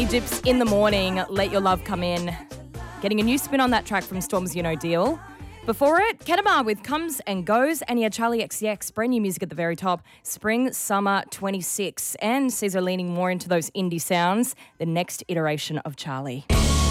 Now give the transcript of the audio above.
Dips in the morning, Let Your Love Come In. Getting a new spin on that track from Stormzy You Know Deal. Before it, Kedamar with Comes and Goes, and Charlie XCX, brand new music at the very top, Spring Summer 26. And Caesar leaning more into those indie sounds, the next iteration of Charlie.